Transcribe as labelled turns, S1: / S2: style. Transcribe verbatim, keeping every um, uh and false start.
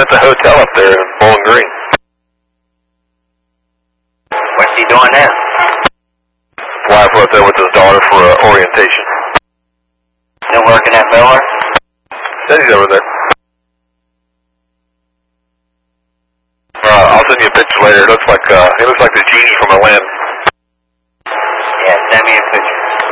S1: at the hotel up there in Bowling Green.
S2: What's he doing now?
S1: Wife was there with his daughter for uh, orientation.
S2: Still working at Miller?
S1: Said he's over there. Uh, I'll send you a picture later. It looks like uh, he looks like the genie from Aladdin.